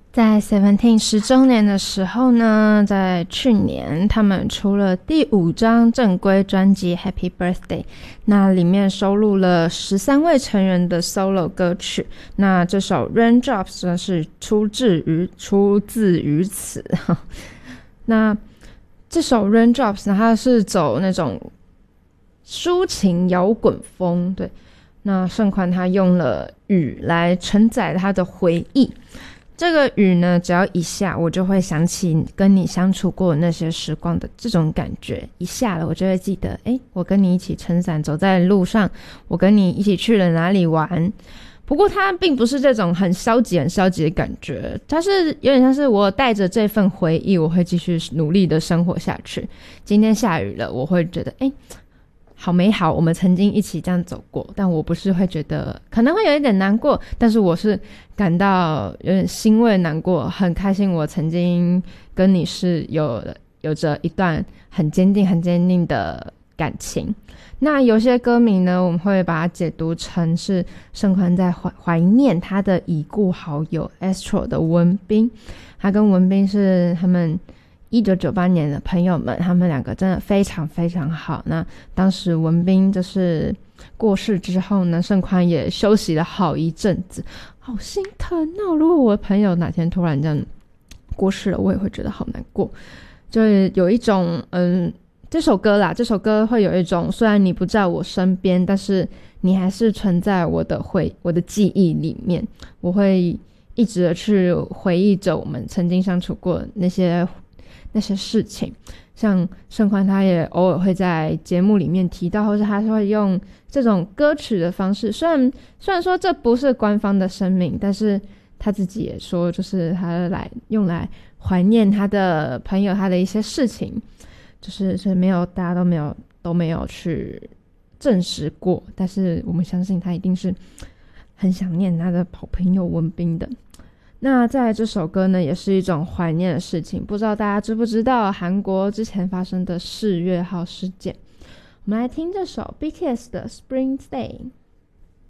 在 Seventeen 10周年的时候呢，在去年他们出了第5张正规专辑 Happy Birthday， 那里面收录了13位成员的 solo 歌曲。那这首 Raindrops 呢是出自于此。那这首 Raindrops 呢，它是走那种抒情摇滚风，对。那盛宽他用了雨来承载他的回忆。这个雨呢，只要一下，我就会想起跟你相处过那些时光的这种感觉。一下了，我就会记得，我跟你一起撑伞走在路上，我跟你一起去了哪里玩。不过它并不是这种很消极的感觉，它是有点像是我带着这份回忆，我会继续努力的生活下去。今天下雨了，我会觉得，好美好，我们曾经一起这样走过，但我不是会觉得可能会有一点难过，但是我是感到有点欣慰难过，很开心我曾经跟你是有着一段很坚定的感情。那有些歌名呢，我们会把它解读成是盛宽在怀念他的已故好友 Astro 的文彬，他跟文彬是他们1998年的朋友们，他们两个真的非常非常好。那当时文彬就是过世之后呢，盛宽也休息了好一阵子，好心疼哦。如果我的朋友哪天突然这样过世了，我也会觉得好难过。就是有一种这首歌会有一种，虽然你不在我身边，但是你还是存在我的记忆里面，我会一直的去回忆着我们曾经相处过那些事情。像盛宽他也偶尔会在节目里面提到，或是他会用这种歌曲的方式，虽然说这不是官方的声明，但是他自己也说，就是他用来怀念他的朋友，他的一些事情，就是大家都没有去证实过，但是我们相信他一定是很想念他的好朋友文彬的。那再来这首歌呢，也是一种怀念的事情，不知道大家知不知道韩国之前发生的4月号事件。我们来听这首 BTS 的 Spring Day。